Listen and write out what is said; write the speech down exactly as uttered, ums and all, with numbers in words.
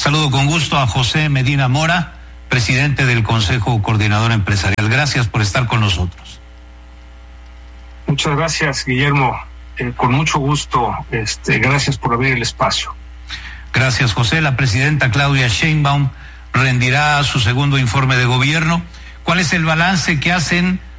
Saludo con gusto a José Medina Mora, presidente del Consejo Coordinador Empresarial. Gracias por estar con nosotros. Muchas gracias, Guillermo. Eh, con mucho gusto. Este, gracias por abrir el espacio. Gracias, José. La presidenta Claudia Sheinbaum rendirá su segundo informe de gobierno. ¿Cuál es el balance que hacen